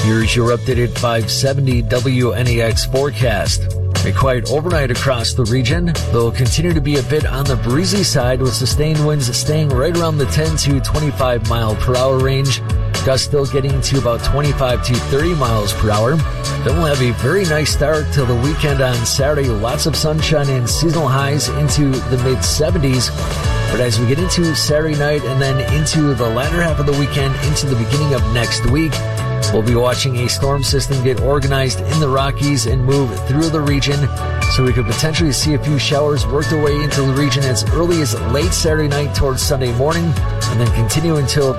Here's your updated 570 WNEX forecast. A quiet overnight across the region. They'll continue to be a bit on the breezy side with sustained winds staying right around the 10 to 25 mile per hour range. Gusts still getting to about 25 to 30 miles per hour. Then we'll have a very nice start to the weekend on Saturday. Lots of sunshine and seasonal highs into the mid-70s. But as we get into Saturday night and then into the latter half of the weekend, into the beginning of next week, we'll be watching a storm system get organized in the Rockies and move through the region. So we could potentially see a few showers work their way into the region as early as late Saturday night towards Sunday morning, and then continue until